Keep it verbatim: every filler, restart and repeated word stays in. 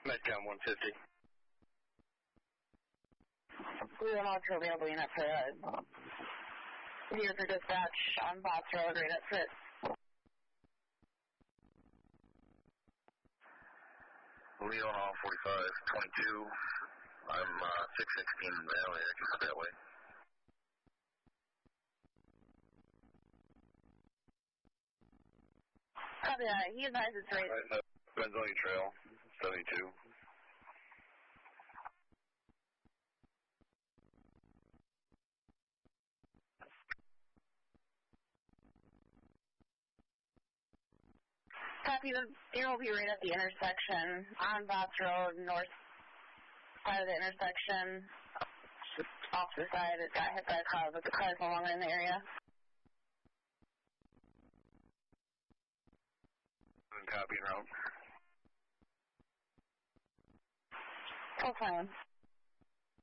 Metcon one fifty. Blue and Ultra available unit for uh, here for dispatch on Boss Road right at Fritz. Leon forty-five twenty-two. I'm uh, six sixteen Valley, I can head that way. Copy that. He advises right. Right, uh, Benzonia Trail, seventy-two. Copy, the deer will be right at the intersection on Boss Road, north side of the intersection. Just off the side, it got hit by a car, but the car's no longer in the area. Copy and route. Full time.